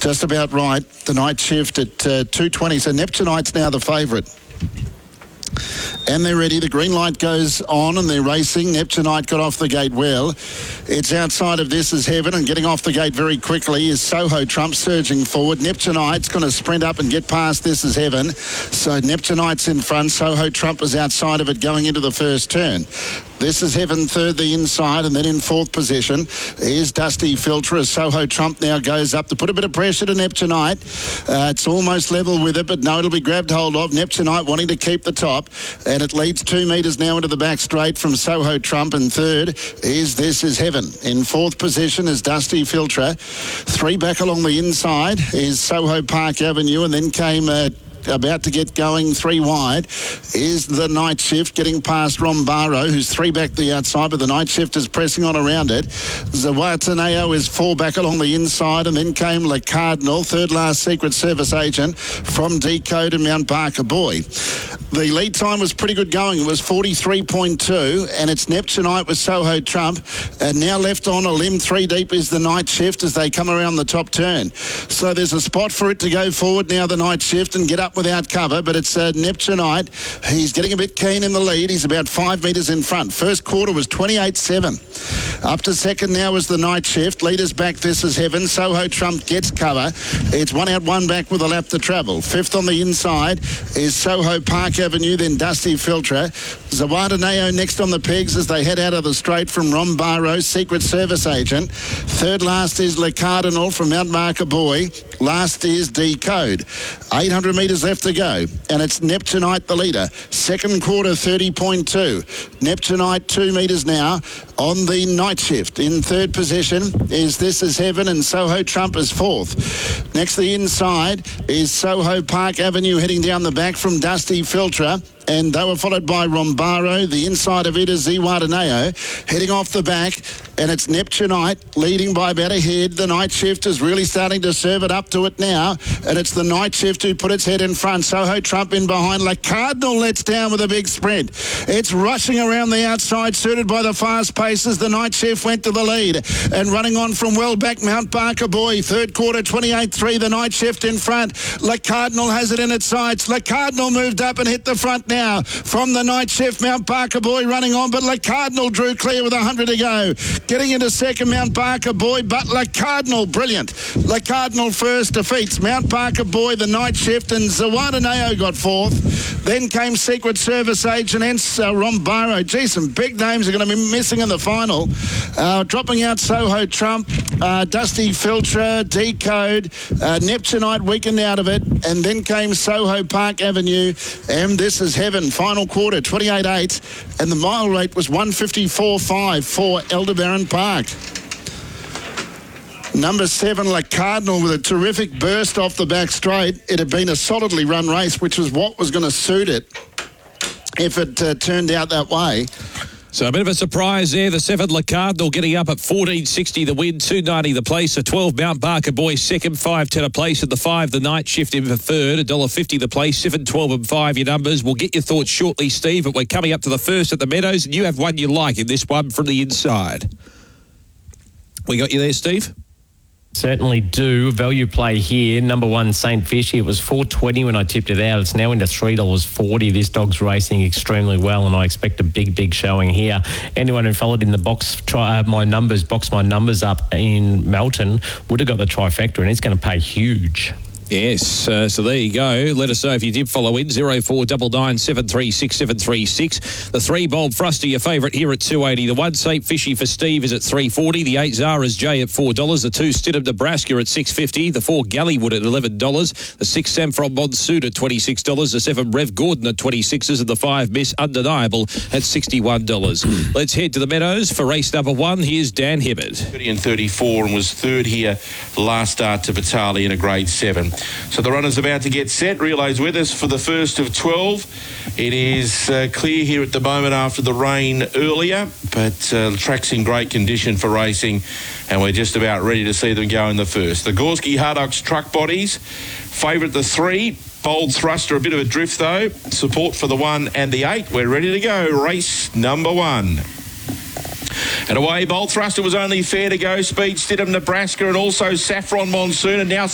Just about right. The night shift at 2:20. So Neptune's now the favourite. And they're ready. The green light goes on and they're racing. Neptunite got off the gate well. It's outside of This Is Heaven, and getting off the gate very quickly is Soho Trump surging forward. Neptunite's going to sprint up and get past This Is Heaven. So Neptunite's in front. Soho Trump is outside of it going into the first turn. This Is Heaven third the inside, and then in fourth position is Dusty Filter as Soho Trump now goes up to put a bit of pressure to Neptunite. It's almost level with it, but no, it'll be grabbed hold of. Neptunite wanting to keep the top, and it leads 2 metres now into the back straight from Soho Trump, and third is This Is Heaven. In fourth position is Dusty Filter. 3 back along the inside is Soho Park Avenue, and then came about to get going 3 wide is the Night Shift getting past Rombaro, who's 3 back the outside, but the Night Shift is pressing on around it. Zawataneo is 4 back along the inside, and then came Le Cardinal, third last Secret Service agent from Decode and Mount Barker Boy. The lead time was pretty good going. It was 43.2, and it's Neptunite with Soho Trump, and now left on a limb 3 deep is the Night Shift as they come around the top turn. So there's a spot for it to go forward now, the Night Shift, and get up without cover, but it's Neptunite. He's getting a bit keen in the lead. He's about 5 metres in front. First quarter was 28.7. Up to second now is the Night Shift. Leaders back, This Is Heaven. Soho Trump gets cover. It's 1 out, 1 back with a lap to travel. Fifth on the inside is Soho Park Avenue, then Dusty Filter. Zawataneo next on the pegs as they head out of the straight from Rombaro, Secret Service agent. Third last is Le Cardinal from Mount Marker Boy. Last is Decode. 800 metres left to go, and it's Neptunite the leader. Second quarter 30.2. Neptunite 2 metres now on the Night Shift. In third position is This Is Heaven, and Soho Trump is fourth. Next the inside is Soho Park Avenue heading down the back from Dusty Filter, and they were followed by Rombaro. The inside of it is Ziwataneo heading off the back, and it's Neptunite leading by about a head. The Night Shift is really starting to serve it up to it now, and it's the Night Shift who put its head in front. Soho Trump in behind. Le Cardinal lets down with a big sprint. It's rushing around the outside, suited by the fast paces. The Night Shift went to the lead, and running on from well back Mount Barker Boy. Third quarter 28.3. The Night Shift in front. Le Cardinal has it in its sights. Le Cardinal moved up and hit the front now from the Night Shift. Mount Barker Boy running on, but Le Cardinal drew clear with 100 to go. Getting into second, Mount Barker Boy, but Le Cardinal, brilliant. Le Cardinal first defeats Mount Barker Boy, the Night Shift, and Zawataneo got fourth. Then came Secret Service agent and Rombaro. Gee, some big names are going to be missing in the final. Dropping out Soho Trump, Dusty Filter, Decode, Neptunite weakened out of it, and then came Soho Park Avenue, and This Is Heaven. Final quarter 28.8, and the mile rate was 154.5 for Aldebaran Park. Number 7, Le Cardinal, with a terrific burst off the back straight. It had been a solidly run race, which was what was going to suit it if it turned out that way. So a bit of a surprise there. The 7, Le Cardinal, getting up at 14.60 the win, 2.90 the place. The 12, Mount Barker Boy second, 5.10 a place. At the 5, the Night Shift in for third, $1.50 the place. 7, 12 and 5 your numbers. We'll get your thoughts shortly, Steve, but we're coming up to the first at the Meadows, and you have one you like in this one from the inside. We got you there, Steve? Certainly do. Value play here. Number 1, St. Fishy. It was $4.20 when I tipped it out. It's now into $3.40. This dog's racing extremely well, and I expect a big showing here. Anyone who followed in the box my numbers up in Melton would have got the trifecta, and it's going to pay huge. Yes, so there you go. Let us know if you did follow in. 0499 736 736. The 3, Bold Frosty, your favourite here at $2.80. The 1, St. Fishy for Steve, is at $3.40. The 8, Zara's J at $4. The 2, Stidham Nebraska at $6.50. The 4, Gallywood at $11. The 6, Samfron Monsoon at $26. The 7, Rev Gordon at $26. And the 5, Miss Undeniable at $61. Let's head to the Meadows for race number 1. Here's Dan Hibbert. 30 and 34, and was third here last start to Vitali in a grade 7. So the runner's about to get set. Relay's with us for the first of 12. It is clear here at the moment after the rain earlier, but the track's in great condition for racing, and we're just about ready to see them go in the first. The Gorski Hardox truck bodies. Favourite the 3. Bold Thruster, a bit of a drift though. Support for the 1 and the 8. We're ready to go. Race number 1. And away, Bold Thruster was only fair to go. Speed, Stidham, Nebraska, and also Saffron Monsoon, and now